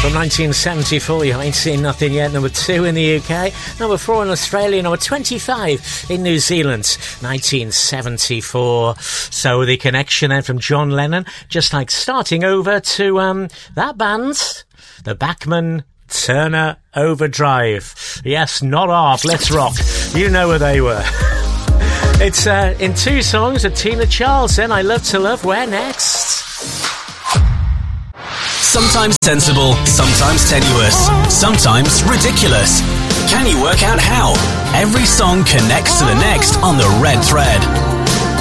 From 1974, You Ain't Seen Nothing Yet, number 2 in the UK, number 4 in Australia, number 25 in New Zealand, 1974. So the connection then from John Lennon, just like starting over to that band, the Bachman Turner Overdrive. Yes, not ARP, let's rock. You know where they were. It's in 2 songs of Tina Charles, then I Love to Love. Where next? Sometimes sensible, sometimes tenuous, sometimes ridiculous. Can you work out how? Every song connects to the next on the Red Thread.